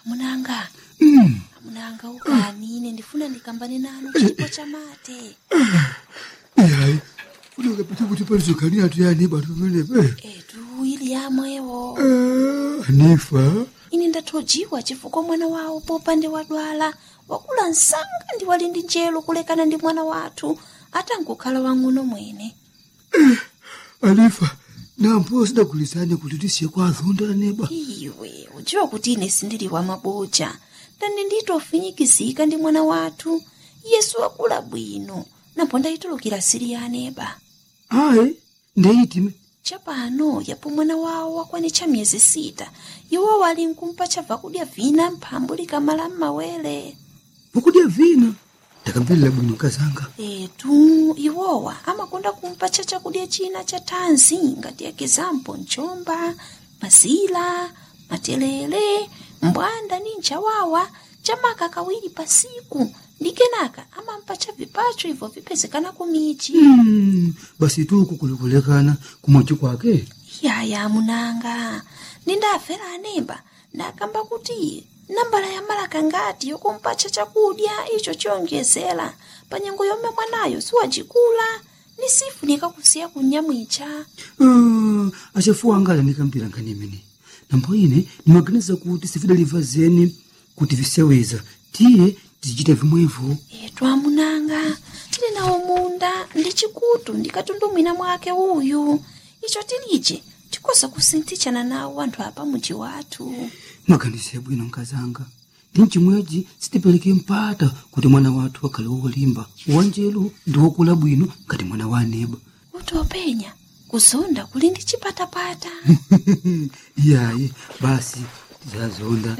Munanga. Munanga ukani ine ndifuna ndikambane nanu chipo cha mate. Hayi. Funeka pete kuti palizokani atu yani batu vele. Edu ili yamwewo. Hanifa. Ine ndathojiwa chifukwa mwana wawo popande wadwala. Wakula nsanga ndi wali ndi njelo kulekana ndi mwana wathu. Atangokhala wang'ono mwene. Hanifa. Nampo sidakulisane kuti tisiye kwa azonda neba. Iwe, ujiwa kuti ine sindili wa maboja. Ndani nditofinyikizika ndi mwana wathu. Yesu wakula bwino. Napo ndayitulukira siri ya neba. Ayi, ndeyitime. Chapano yapo mwana wawo wakwanitcha miyezi 6. Iwo wali nkumpa chabva kudya vina mphambu likamala m'mawere. Vakudya vina? Ndakamverera bwino kazanga. Etu, iwowa amakonda kumpa chakudya china cha thanzi ngati ekizampo nchomba, mazila, matelele, mbwanda ni nchawawa, chamaka kawiri pasiku. Ndi kenaka amampa vipacho hivyo vipezekana kumichi. Basi tu kukulekana kumochi kwake. Yaya munanga, nindafera anemba, nakamba kuti nambala ya malaka ngati yokumpacha chakudya icho chiyongezera panyengo yomwe mwanayo siwajikula nisifunika kusiya kunyamwicha. Achafuwa angala ndikampira nkanimene. Nampo ine nimaganiza kuti sifidaliva zeni kuti viseweza. Tiye tizichita vimwevo. Etu amunanga, tili nawo munda ndi chikutu ndikatundumwina mwake uyu. Icho tilije tikosa kusintichana nawo anthu apa muji wathu. Mwaganize bwino nkazanga. Tinchimweji sitipeleke mpata kuti mwana wathu wakhale wolimba. Wanjelu ndi wokula bwino ngati mwana wa aneba. Utopenya kuzonda kuli ndi chipatapata. Yayi, basi tizazonda.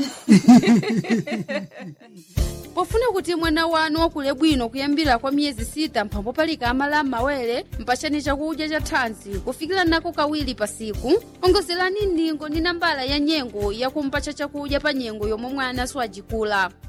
Pofuna kuti mwana wanu wakule bwino kuyambira kwa miyezi 6 mphambo palika amala m'mawere mpachani chakudya cha thanzi kufikira nako kawiri pasiku. Ongozerani ndingo ndi nambala ya nyengo yakumpacha chakudya pa nyengo yomwe mwana siwajikula.